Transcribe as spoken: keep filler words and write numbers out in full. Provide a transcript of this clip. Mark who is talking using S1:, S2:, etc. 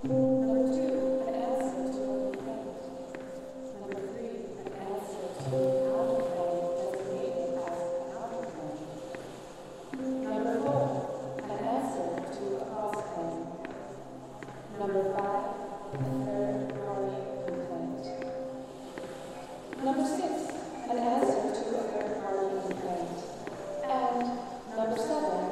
S1: Number two, an answer to a complaint. Number three, an answer to a counterclaim designated as a counterclaim. Number four, an answer to a cross-claim. Number five, a third-party complaint. Number six, an answer to a third-party complaint. And number seven,